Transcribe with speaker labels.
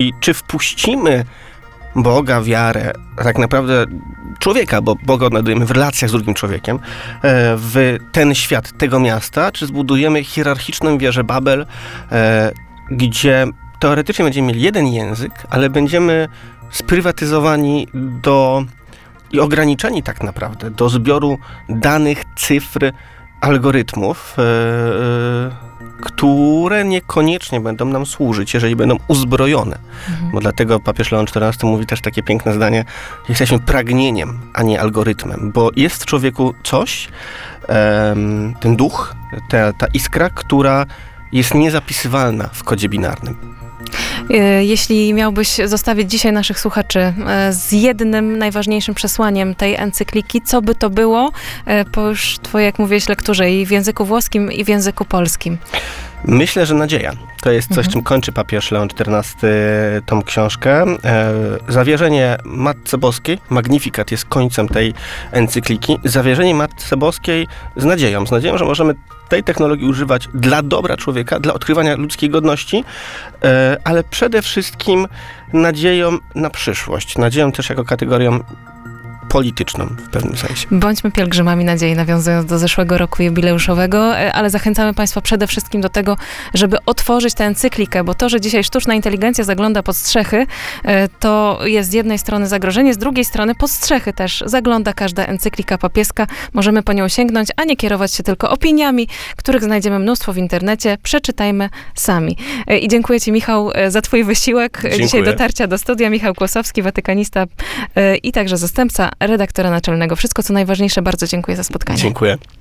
Speaker 1: Czyli czy wpuścimy Boga, wiarę, a tak naprawdę człowieka, bo Boga odnajdujemy w relacjach z drugim człowiekiem, w ten świat tego miasta, czy zbudujemy hierarchiczną wieżę Babel, gdzie teoretycznie będziemy mieli jeden język, ale będziemy sprywatyzowani i ograniczeni tak naprawdę do zbioru danych, cyfr, algorytmów, które niekoniecznie będą nam służyć, jeżeli będą uzbrojone. Bo dlatego papież Leon XIV mówi też takie piękne zdanie: jesteśmy pragnieniem, a nie algorytmem, bo jest w człowieku coś, ten duch, ta iskra, która jest niezapisywalna w kodzie binarnym.
Speaker 2: Jeśli miałbyś zostawić dzisiaj naszych słuchaczy z jednym najważniejszym przesłaniem tej encykliki, co by to było po już twojej, jak mówiłeś, lekturze i w języku włoskim, i w języku polskim?
Speaker 1: Myślę, że nadzieja. To jest coś, czym kończy papież Leon XIV tą książkę. Zawierzenie Matce Boskiej, Magnificat, jest końcem tej encykliki. Zawierzenie Matce Boskiej z nadzieją, że możemy tej technologii używać dla dobra człowieka, dla odkrywania ludzkiej godności, ale przede wszystkim nadzieją na przyszłość. Nadzieją też jako kategorią polityczną w pewnym sensie.
Speaker 2: Bądźmy pielgrzymami nadziei, nawiązując do zeszłego roku jubileuszowego, ale zachęcamy Państwa przede wszystkim do tego, żeby otworzyć tę encyklikę, bo to, że dzisiaj sztuczna inteligencja zagląda pod strzechy, to jest z jednej strony zagrożenie, z drugiej strony pod strzechy też zagląda każda encyklika papieska. Możemy po nią sięgnąć, a nie kierować się tylko opiniami, których znajdziemy mnóstwo w internecie. Przeczytajmy sami. I dziękuję Ci, Michał, za Twój wysiłek.
Speaker 1: Dziękuję.
Speaker 2: Dzisiaj dotarcia do studia. Michał Kłosowski, watykanista i także zastępca redaktora naczelnego. Wszystko, co najważniejsze. Bardzo dziękuję za spotkanie.
Speaker 1: Dziękuję.